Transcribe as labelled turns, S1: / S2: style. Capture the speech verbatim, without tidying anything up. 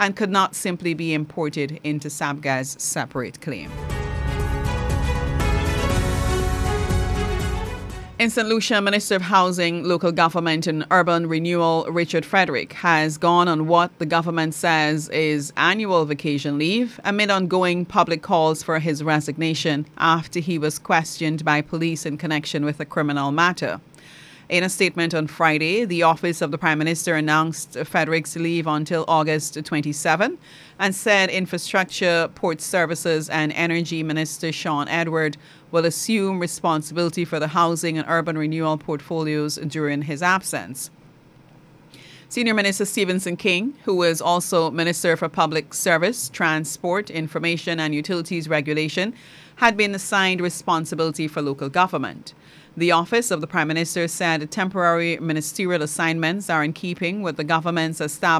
S1: and could not simply be imported into SAPGA's separate claim. In Saint Lucia, Minister of Housing, Local Government and Urban Renewal Richard Frederick has gone on what the government says is annual vacation leave amid ongoing public calls for his resignation after he was questioned by police in connection with a criminal matter. In a statement on Friday, the Office of the Prime Minister announced Frederick's leave until August twenty-seventh and said Infrastructure, Port Services and Energy Minister Sean Edward will assume responsibility for the housing and urban renewal portfolios during his absence. Senior Minister Stephenson King, who was also Minister for Public Service, Transport, Information and Utilities Regulation, had been assigned responsibility for local government. The Office of the Prime Minister said temporary ministerial assignments are in keeping with the government's established